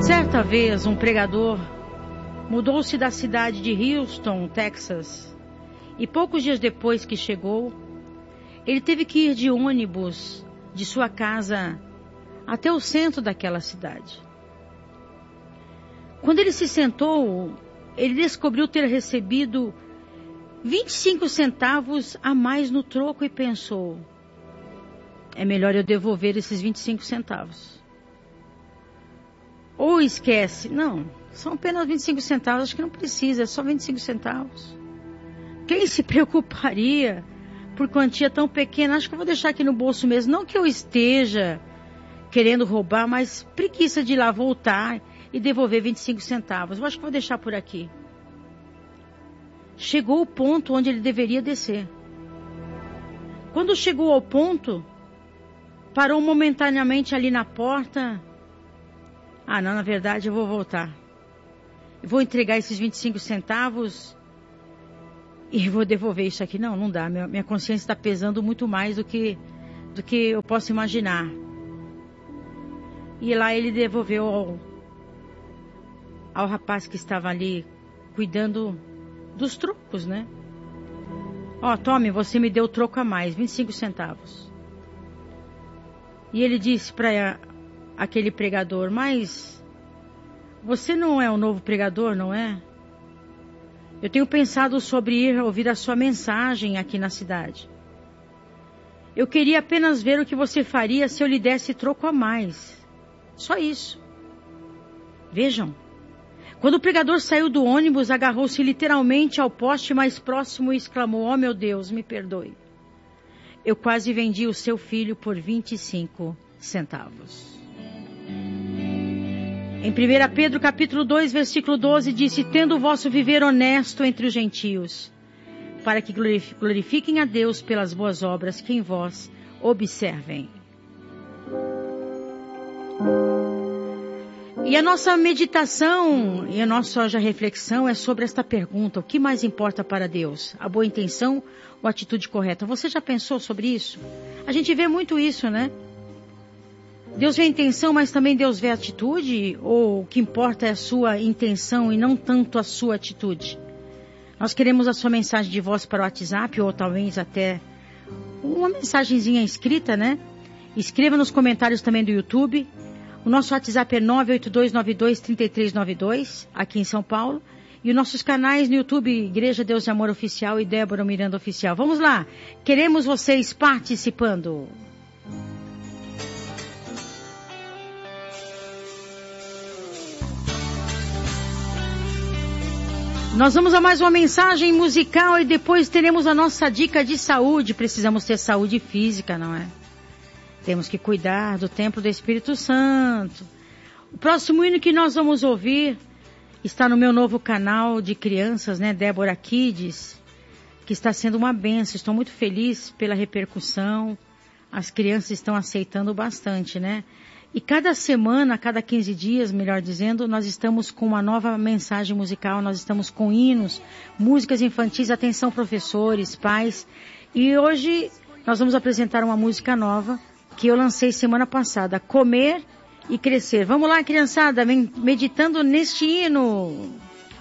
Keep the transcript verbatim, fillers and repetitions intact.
Certa vez, um pregador mudou-se da cidade de Houston, Texas, e poucos dias depois que chegou, ele teve que ir de ônibus de sua casa até o centro daquela cidade. Quando ele se sentou, ele descobriu ter recebido vinte e cinco centavos a mais no troco e pensou: é melhor eu devolver esses vinte e cinco centavos. Ou esquece, não, são apenas vinte e cinco centavos, acho que não precisa, é só vinte e cinco centavos. Quem se preocuparia por quantia tão pequena? Acho que eu vou deixar aqui no bolso mesmo. Não que eu esteja querendo roubar, mas preguiça de ir lá voltar e devolver vinte e cinco centavos. Eu acho que vou deixar por aqui. Chegou o ponto onde ele deveria descer. Quando chegou ao ponto, parou momentaneamente ali na porta. Ah, não, na verdade eu vou voltar. Eu vou entregar esses vinte e cinco centavos e vou devolver isso aqui. Não, não dá. Minha, minha consciência está pesando muito mais do que, do que eu posso imaginar. E lá ele devolveu ao, ao rapaz que estava ali cuidando dos trocos, né? Ó, oh, tome, você me deu o troco a mais, vinte e cinco centavos. E ele disse para aquele pregador: mas você não é o novo pregador, não é? Eu tenho pensado sobre ir ouvir a sua mensagem aqui na cidade. Eu queria apenas ver o que você faria se eu lhe desse troco a mais. Só isso. Vejam. Quando o pregador saiu do ônibus, agarrou-se literalmente ao poste mais próximo e exclamou: oh, meu Deus, me perdoe. Eu quase vendi o seu filho por vinte e cinco centavos. Em primeira Pedro capítulo dois, versículo doze, disse: tendo o vosso viver honesto entre os gentios, para que glorifiquem a Deus pelas boas obras que em vós observem. E a nossa meditação e a nossa hoje reflexão é sobre esta pergunta: o que mais importa para Deus? A boa intenção ou a atitude correta? Você já pensou sobre isso? A gente vê muito isso, né? Deus vê a intenção, mas também Deus vê a atitude? Ou o que importa é a sua intenção e não tanto a sua atitude? Nós queremos a sua mensagem de voz para o WhatsApp, ou talvez até uma mensagenzinha escrita, né? Escreva nos comentários também do YouTube. O nosso WhatsApp é nove oito dois nove dois três três nove dois, aqui em São Paulo. E os nossos canais no YouTube, Igreja Deus de Amor Oficial e Débora Miranda Oficial. Vamos lá, queremos vocês participando. Nós vamos a mais uma mensagem musical e depois teremos a nossa dica de saúde. Precisamos ter saúde física, não é? Temos que cuidar do templo do Espírito Santo. O próximo hino que nós vamos ouvir está no meu novo canal de crianças, né? Débora Kids, que está sendo uma bênção. Estou muito feliz pela repercussão. As crianças estão aceitando bastante, né? E cada semana, a cada quinze dias, melhor dizendo, nós estamos com uma nova mensagem musical, nós estamos com hinos, músicas infantis. Atenção, professores, pais. E hoje nós vamos apresentar uma música nova que eu lancei semana passada: Comer e Crescer. Vamos lá, criançada, meditando neste hino.